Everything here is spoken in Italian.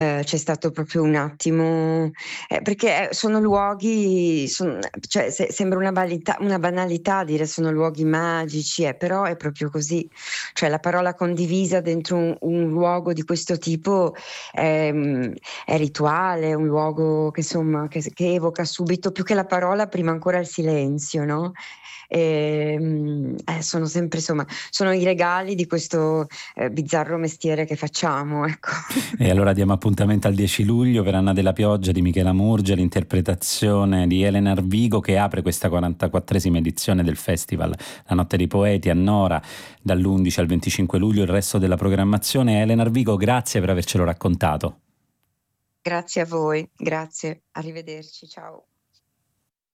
c'è stato proprio un attimo, perché sono luoghi, cioè sembra una banalità dire sono luoghi magici, però è proprio così. Cioè la parola condivisa dentro un luogo di questo tipo è rituale, è un luogo che insomma che evoca subito più che la parola, prima ancora il silenzio, no? Sono sempre, insomma, sono i regali di questo bizzarro mestiere che facciamo, ecco. E allora diamo appuntamento al 10 luglio per Anna della Pioggia di Michela Murgia, l'interpretazione di Elena Arvigo che apre questa 44esima edizione del festival La Notte dei Poeti a Nora dall'11 al 25 luglio. Il resto della programmazione. Elena Arvigo, grazie per avercelo raccontato. Grazie a voi, grazie, arrivederci, ciao.